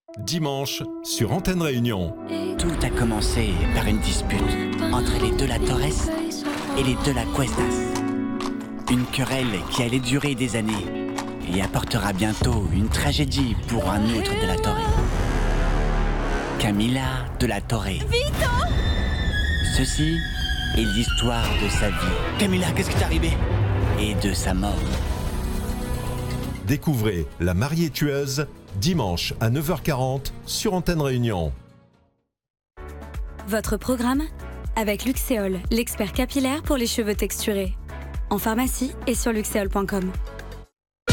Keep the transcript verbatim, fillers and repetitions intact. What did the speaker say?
dimanche sur Antenne Réunion. Tout a commencé par une dispute entre les De La Torres et les De La Cuestas. Une querelle qui allait durer des années et apportera bientôt une tragédie pour un autre De La Torre. Camila De La Torre. Vito! Ceci est l'histoire de sa vie. Camila, qu'est-ce qui t'est arrivé? Et de sa mort. Découvrez La mariée tueuse dimanche à neuf heures quarante sur Antenne Réunion. Votre programme avec Luxéol, l'expert capillaire pour les cheveux texturés. En pharmacie et sur luxéol point com.